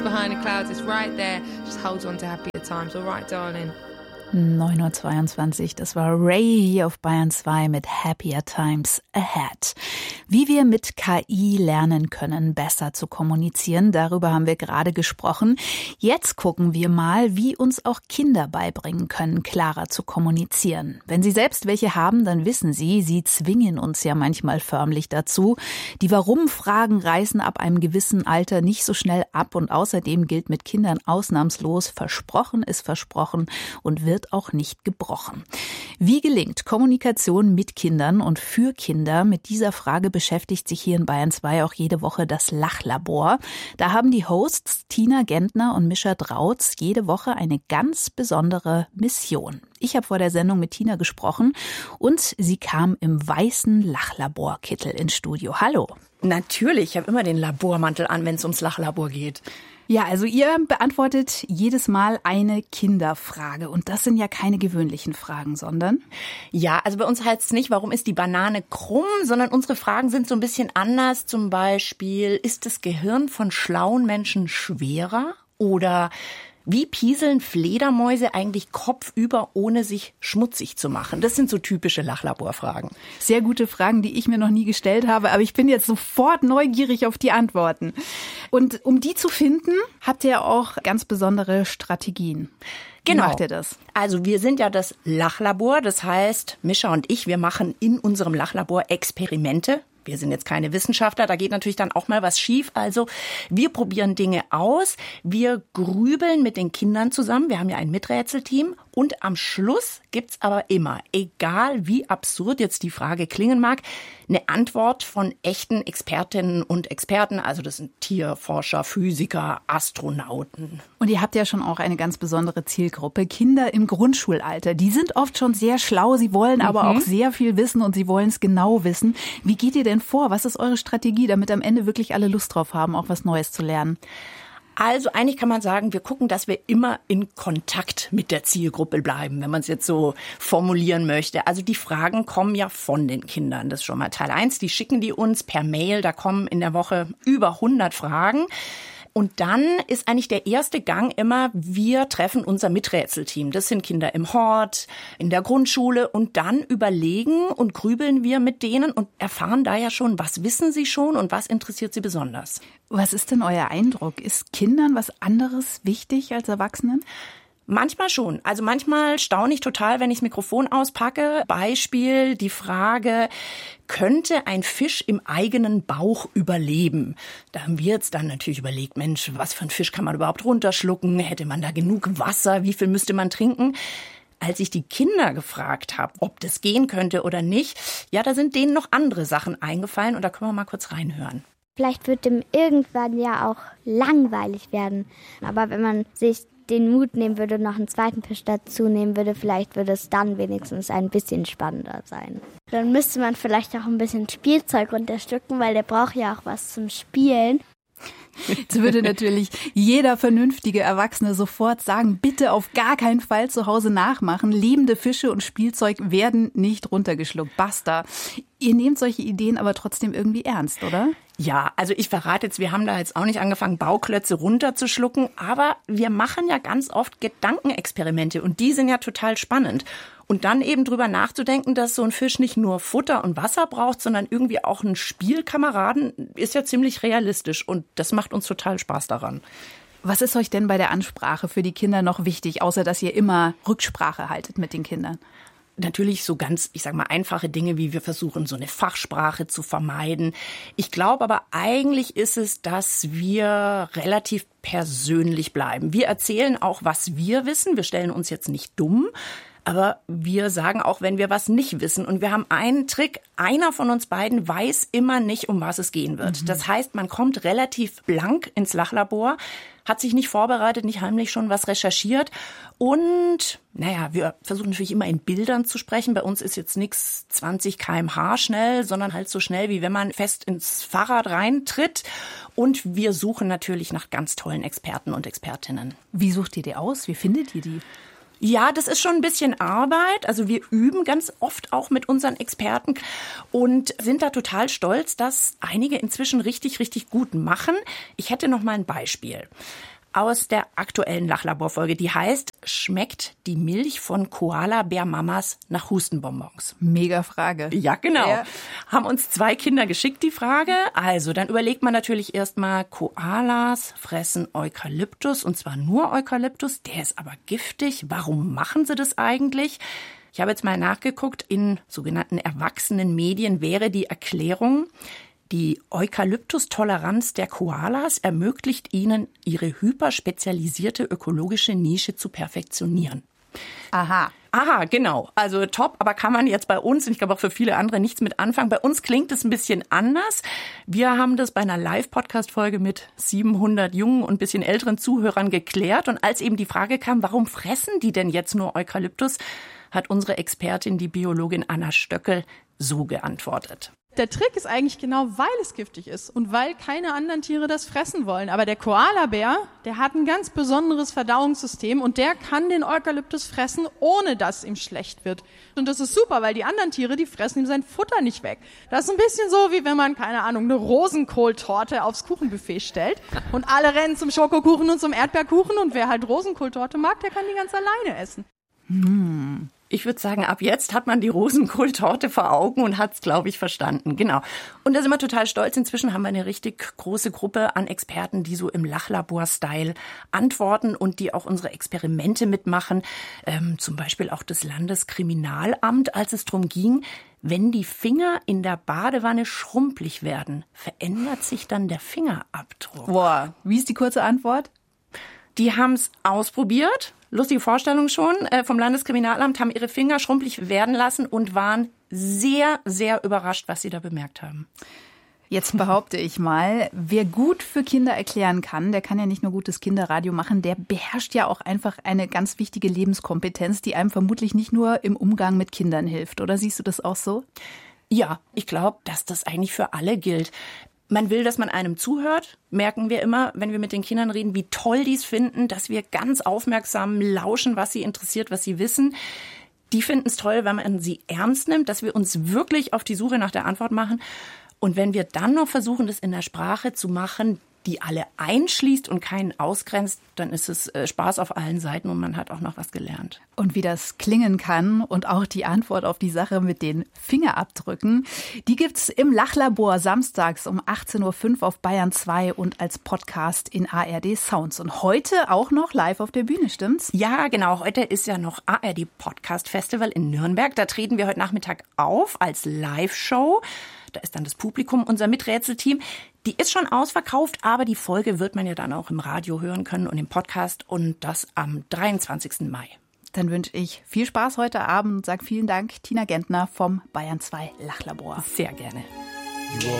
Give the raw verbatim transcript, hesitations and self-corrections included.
Behind the clouds, it's right there. Just hold on to happier times. All right, darling. neun Uhr zweiundzwanzig, das war Ray hier auf Bayern zwei mit Happier Times Ahead. Wie wir mit K I lernen können, besser zu kommunizieren, darüber haben wir gerade gesprochen. Jetzt gucken wir mal, wie uns auch Kinder beibringen können, klarer zu kommunizieren. Wenn sie selbst welche haben, dann wissen sie, sie zwingen uns ja manchmal förmlich dazu. Die Warum-Fragen reißen ab einem gewissen Alter nicht so schnell ab und außerdem gilt mit Kindern ausnahmslos, versprochen ist versprochen und wird auch nicht gebrochen. Wie gelingt Kommunikation mit Kindern und für Kinder? Mit dieser Frage beschäftigt sich hier in Bayern zwei auch jede Woche das Lachlabor. Da haben die Hosts Tina Gentner und Mischa Drautz jede Woche eine ganz besondere Mission. Ich habe vor der Sendung mit Tina gesprochen und sie kam im weißen Lachlaborkittel ins Studio. Hallo. Natürlich, ich habe immer den Labormantel an, wenn es ums Lachlabor geht. Ja, also ihr beantwortet jedes Mal eine Kinderfrage und das sind ja keine gewöhnlichen Fragen, sondern? Ja, also bei uns heißt es nicht, warum ist die Banane krumm, sondern unsere Fragen sind so ein bisschen anders. Zum Beispiel, ist das Gehirn von schlauen Menschen schwerer? Oder wie pieseln Fledermäuse eigentlich kopfüber, ohne sich schmutzig zu machen? Das sind so typische Lachlaborfragen. Sehr gute Fragen, die ich mir noch nie gestellt habe, aber ich bin jetzt sofort neugierig auf die Antworten. Und um die zu finden, habt ihr auch ganz besondere Strategien. Genau. Wie macht ihr das? Also wir sind ja das Lachlabor, das heißt, Mischa und ich, wir machen in unserem Lachlabor Experimente. Wir sind jetzt keine Wissenschaftler, da geht natürlich dann auch mal was schief. Also wir probieren Dinge aus, wir grübeln mit den Kindern zusammen, wir haben ja ein Miträtselteam und am Schluss gibt's aber immer, egal wie absurd jetzt die Frage klingen mag, eine Antwort von echten Expertinnen und Experten. Also das sind Tierforscher, Physiker, Astronauten. Und ihr habt ja schon auch eine ganz besondere Zielgruppe, Kinder im Grundschulalter. Die sind oft schon sehr schlau, sie wollen mhm. aber auch sehr viel wissen und sie wollen es genau wissen. Wie geht ihr denn vor? Was ist eure Strategie, damit am Ende wirklich alle Lust drauf haben, auch was Neues zu lernen? Also eigentlich kann man sagen, wir gucken, dass wir immer in Kontakt mit der Zielgruppe bleiben, wenn man es jetzt so formulieren möchte. Also die Fragen kommen ja von den Kindern, das ist schon mal Teil eins. Die schicken die uns per Mail, da kommen in der Woche über hundert Fragen. Und dann ist eigentlich der erste Gang immer, wir treffen unser Miträtselteam. Das sind Kinder im Hort, in der Grundschule. Und dann überlegen und grübeln wir mit denen und erfahren da ja schon, was wissen sie schon und was interessiert sie besonders. Was ist denn euer Eindruck? Ist Kindern was anderes wichtig als Erwachsenen? Manchmal schon. Also manchmal staune ich total, wenn ich das Mikrofon auspacke. Beispiel die Frage, könnte ein Fisch im eigenen Bauch überleben? Da haben wir jetzt dann natürlich überlegt, Mensch, was für ein Fisch kann man überhaupt runterschlucken? Hätte man da genug Wasser? Wie viel müsste man trinken? Als ich die Kinder gefragt habe, ob das gehen könnte oder nicht, ja, da sind denen noch andere Sachen eingefallen und da können wir mal kurz reinhören. Vielleicht wird dem irgendwann ja auch langweilig werden. Aber wenn man sich den Mut nehmen würde und noch einen zweiten Fisch dazu nehmen würde, vielleicht würde es dann wenigstens ein bisschen spannender sein. Dann müsste man vielleicht auch ein bisschen Spielzeug runterstücken, weil der braucht ja auch was zum Spielen. Jetzt würde natürlich jeder vernünftige Erwachsene sofort sagen, bitte auf gar keinen Fall zu Hause nachmachen. Lebende Fische und Spielzeug werden nicht runtergeschluckt. Basta. Ihr nehmt solche Ideen aber trotzdem irgendwie ernst, oder? Ja, also ich verrate jetzt, wir haben da jetzt auch nicht angefangen, Bauklötze runterzuschlucken, aber wir machen ja ganz oft Gedankenexperimente und die sind ja total spannend. Und dann eben drüber nachzudenken, dass so ein Fisch nicht nur Futter und Wasser braucht, sondern irgendwie auch einen Spielkameraden, ist ja ziemlich realistisch und das macht uns total Spaß daran. Was ist euch denn bei der Ansprache für die Kinder noch wichtig, außer dass ihr immer Rücksprache haltet mit den Kindern? Natürlich so ganz, ich sag mal, einfache Dinge, wie wir versuchen, so eine Fachsprache zu vermeiden. Ich glaube aber eigentlich ist es, dass wir relativ persönlich bleiben. Wir erzählen auch, was wir wissen. Wir stellen uns jetzt nicht dumm. Aber wir sagen auch, wenn wir was nicht wissen. Und wir haben einen Trick, einer von uns beiden weiß immer nicht, um was es gehen wird. Mhm. Das heißt, man kommt relativ blank ins Lachlabor, hat sich nicht vorbereitet, nicht heimlich schon was recherchiert. Und naja, wir versuchen natürlich immer in Bildern zu sprechen. Bei uns ist jetzt nichts zwanzig Kilometer pro Stunde schnell, sondern halt so schnell, wie wenn man fest ins Fahrrad reintritt. Und wir suchen natürlich nach ganz tollen Experten und Expertinnen. Wie sucht ihr die aus? Wie findet ihr die? Ja, das ist schon ein bisschen Arbeit. Also wir üben ganz oft auch mit unseren Experten und sind da total stolz, dass einige inzwischen richtig, richtig gut machen. Ich hätte noch mal ein Beispiel aus der aktuellen Lachlaborfolge, die heißt, schmeckt die Milch von Koala-Bär-Mamas nach Hustenbonbons? Mega Frage. Ja, genau. Ja. Haben uns zwei Kinder geschickt, die Frage. Also, dann überlegt man natürlich erstmal, Koalas fressen Eukalyptus, und zwar nur Eukalyptus. Der ist aber giftig. Warum machen sie das eigentlich? Ich habe jetzt mal nachgeguckt. In sogenannten erwachsenen Medien wäre die Erklärung, die Eukalyptustoleranz der Koalas ermöglicht ihnen, ihre hyperspezialisierte ökologische Nische zu perfektionieren. Aha. Aha, genau. Also top, aber kann man jetzt bei uns, und ich glaube auch für viele andere, nichts mit anfangen. Bei uns klingt es ein bisschen anders. Wir haben das bei einer Live-Podcast-Folge mit siebenhundert jungen und ein bisschen älteren Zuhörern geklärt. Und als eben die Frage kam, warum fressen die denn jetzt nur Eukalyptus, hat unsere Expertin, die Biologin Anna Stöckel, so geantwortet. Der Trick ist eigentlich genau, weil es giftig ist und weil keine anderen Tiere das fressen wollen. Aber der Koalabär, der hat ein ganz besonderes Verdauungssystem und der kann den Eukalyptus fressen, ohne dass ihm schlecht wird. Und das ist super, weil die anderen Tiere, die fressen ihm sein Futter nicht weg. Das ist ein bisschen so, wie wenn man, keine Ahnung, eine Rosenkohltorte aufs Kuchenbuffet stellt und alle rennen zum Schokokuchen und zum Erdbeerkuchen und wer halt Rosenkohltorte mag, der kann die ganz alleine essen. Hm. Ich würde sagen, ab jetzt hat man die Rosenkohltorte vor Augen und hat es, glaube ich, verstanden. Genau. Und da sind wir total stolz. Inzwischen haben wir eine richtig große Gruppe an Experten, die so im Lachlabor-Style antworten und die auch unsere Experimente mitmachen. Ähm, zum Beispiel auch das Landeskriminalamt, als es darum ging, wenn die Finger in der Badewanne schrumpelig werden, verändert sich dann der Fingerabdruck. Boah, wie ist die kurze Antwort? Die haben es ausprobiert. Lustige Vorstellung schon, äh, vom Landeskriminalamt, haben ihre Finger schrumpelig werden lassen und waren sehr, sehr überrascht, was sie da bemerkt haben. Jetzt behaupte ich mal, wer gut für Kinder erklären kann, der kann ja nicht nur gutes Kinderradio machen, der beherrscht ja auch einfach eine ganz wichtige Lebenskompetenz, die einem vermutlich nicht nur im Umgang mit Kindern hilft. Oder siehst du das auch so? Ja, ich glaube, dass das eigentlich für alle gilt. Man will, dass man einem zuhört, merken wir immer, wenn wir mit den Kindern reden, wie toll die es finden, dass wir ganz aufmerksam lauschen, was sie interessiert, was sie wissen. Die finden es toll, wenn man sie ernst nimmt, dass wir uns wirklich auf die Suche nach der Antwort machen. Und wenn wir dann noch versuchen, das in der Sprache zu machen, die alle einschließt und keinen ausgrenzt, dann ist es Spaß auf allen Seiten und man hat auch noch was gelernt. Und wie das klingen kann und auch die Antwort auf die Sache mit den Fingerabdrücken, die gibt's im Lachlabor samstags um achtzehn Uhr fünf auf Bayern zwei und als Podcast in A R D Sounds. Und heute auch noch live auf der Bühne, stimmt's? Ja, genau. Heute ist ja noch A R D Podcast Festival in Nürnberg. Da treten wir heute Nachmittag auf als Live-Show. Da ist dann das Publikum, unser Miträtselteam. Die ist schon ausverkauft, aber die Folge wird man ja dann auch im Radio hören können und im Podcast und das am dreiundzwanzigsten Mai. Dann wünsche ich viel Spaß heute Abend und sage vielen Dank, Tina Gentner vom Bayern zwei Lachlabor. Sehr gerne.